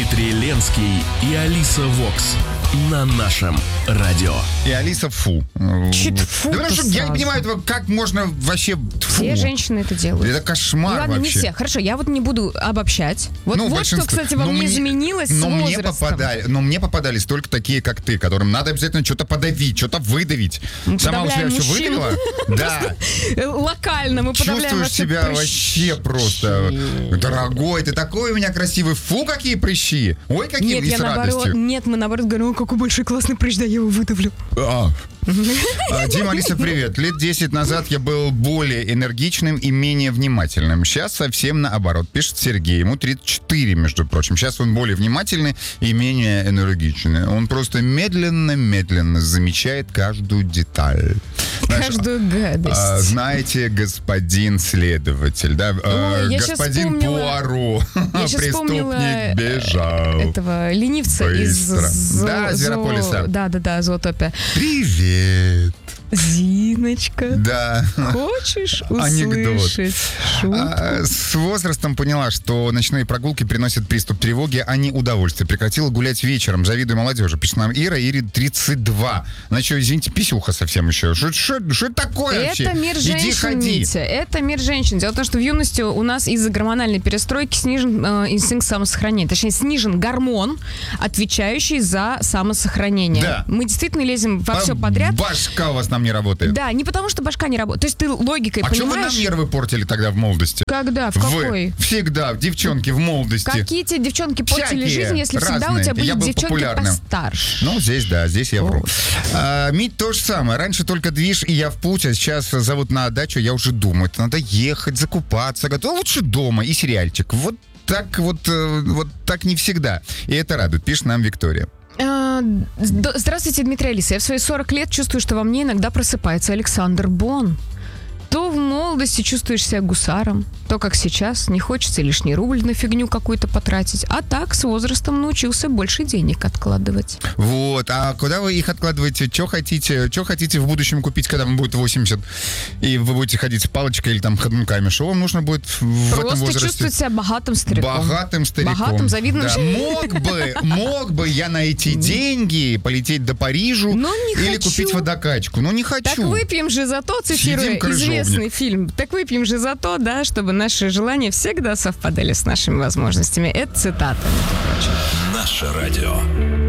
Дмитрий Ленский и Алиса Вокс на нашем радио. И Алиса фу. Чуть фу. Да потому что я не понимаю этого, как можно вообще фу. Все женщины это делают. Это кошмар Ладно, вообще. не все. Хорошо, я вот не буду обобщать. Вот, Ну, вот что, кстати, во мне изменилось с возрастом. Но мне попадались только такие, как ты, которым надо обязательно что-то подавить, что-то выдавить. Мы Сама у себя подавляем все мужчин. выдавила? Да. Локально мы подавляем Чувствуешь вообще себя прыщи. вообще просто дорогой, ты такой у меня красивый. Фу, какие прыщи. Ой, какие Нет, и я с наоборот, радостью. нет, мы наоборот говорим, о, какой большой классный прыщ, да я его выдавлю. Дима, Алиса, привет. Лет 10 назад я был более энергичным и менее внимательным. Сейчас совсем наоборот. Пишет Сергей. Ему 34, между прочим. Сейчас он более внимательный и менее энергичный. Он просто медленно замечает каждую деталь. Каждую гадость. Знаете, господин следователь, да? Ой, я щас Господин вспомнила- Пуаро. Я сейчас вспомнила Преступник бежал. этого ленивца из Быстро. Да, Зверополиса. Да, Зоотопия. Привет. Зиночка, Да. хочешь Анекдот. услышать шутку? С возрастом поняла, что ночные прогулки приносят приступ тревоги, а не удовольствие. Прекратила гулять вечером. Завидую молодежи. Пишет нам Ира. Ире 32. Значит, извините, писюха совсем еще. Что это такое вообще? Это мир Иди женщин, ходи. Митя. Это мир женщин. Дело в том, что в юности у нас из-за гормональной перестройки снижен инстинкт самосохранения. Точнее, снижен гормон, отвечающий за самосохранение. Да. Мы действительно лезем во все подряд. Башка у вас нам не работает. Да, не потому что башка не работает. То есть ты логикой А что вы понимаешь... нам нервы портили тогда в молодости? Когда? В Вы какой? всегда, девчонки, в молодости. Какие тебе девчонки портили Всякие, жизнь, если всегда у разные. тебя были Я был девчонки популярным. постарше? Ну, здесь я вру. Вот. Мить то же самое. Раньше только движ, и я в путь, а сейчас зовут на дачу, я уже думаю, это надо ехать, закупаться. Лучше дома и сериальчик. Вот так не всегда. И это радует, пишет нам Виктория. Здравствуйте, Дмитрий Алиса. Я в свои 40 лет чувствую, что во мне иногда просыпается Александр Бон. То в молодости чувствуешь себя гусаром, то, как сейчас, не хочется лишний рубль на фигню какую-то потратить. А так, с возрастом научился больше денег откладывать. Вот, а куда вы их откладываете? Что хотите в будущем купить, когда вам будет 80, и вы будете ходить с палочкой или там ходунками? Что вам нужно будет в этом возрасте? Просто чувствовать себя богатым стариком. Богатым стариком. Богатым, завидным. Да. Мог бы я на эти деньги полететь до Парижу Но не или хочу. купить водокачку. Но не хочу. Так выпьем же за то, цитируя Съедим крыжовник. известный фильм, так выпьем же за то, да, чтобы наши желания всегда совпадали с нашими возможностями. Это цитата, между прочим. Наше радио.